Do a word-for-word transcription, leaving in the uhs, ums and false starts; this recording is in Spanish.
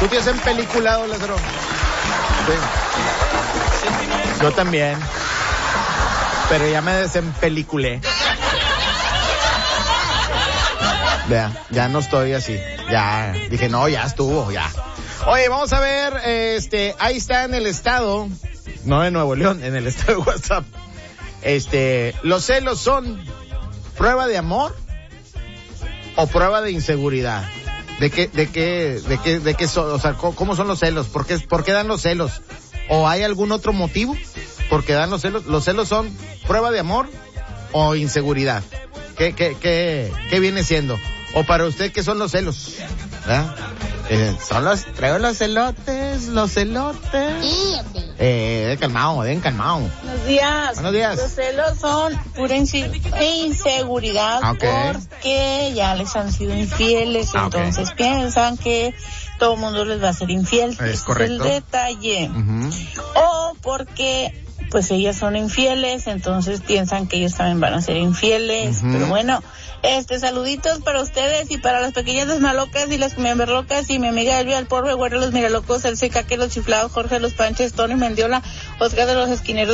¿Tú te has empeliculado, Lázaro? Sí. Yo también. Pero ya me desempeliculé. Vea, ya no estoy así. Ya, dije, no, ya estuvo, ya. Oye, vamos a ver, este, ahí está en el estado, no de Nuevo León, en el estado de WhatsApp. Este, ¿los celos son prueba de amor o prueba de inseguridad? ¿De qué, de qué, de qué, de qué son? O sea, ¿cómo son los celos? ¿Por qué, por qué dan los celos? ¿O hay algún otro motivo por qué dan los celos? ¿Los celos son prueba de amor o inseguridad? ¿Qué, qué, qué, qué viene siendo? ¿O para usted qué son los celos? ¿Verdad? Eh, son los, traigo los celotes, los celotes. Sí, eh, den calmado, den calmado. Buenos días. Buenos días. Los celos son pura inseguridad okay. porque ya les han sido infieles, ah, entonces okay. piensan que todo el mundo les va a ser infiel. Es Ese correcto. Es el detalle. Uh-huh. O porque pues ellas son infieles, entonces piensan que ellos también van a ser infieles. Uh-huh. Pero bueno, este, saluditos para ustedes y para las pequeñas desmalocas y las miemberlocas y mi amiga Elvia, el Porbe, Güero, los Miralocos, el Secaque, los Chiflados, Jorge, los Panches, Tony Mendiola, Oscar de los Esquineros.